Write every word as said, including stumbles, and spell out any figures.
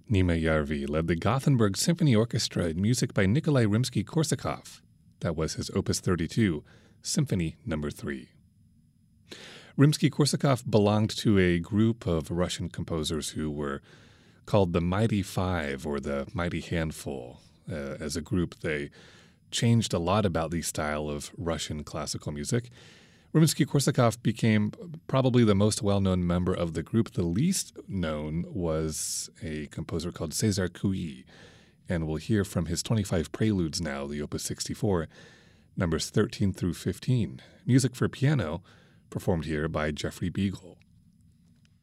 Nima Yarvi led the Gothenburg Symphony Orchestra in music by Nikolai Rimsky-Korsakov. That was his Opus thirty-two, Symphony Number three. Rimsky-Korsakov belonged to a group of Russian composers who were called the Mighty Five or the Mighty Handful. Uh, as a group, they changed a lot about the style of Russian classical music. Rimsky-Korsakov became probably the most well-known member of the group. The least known was a composer called César Cui, and we'll hear from his twenty-five preludes now, the Opus sixty-four, numbers thirteen through fifteen. Music for piano, performed here by Jeffrey Beagle.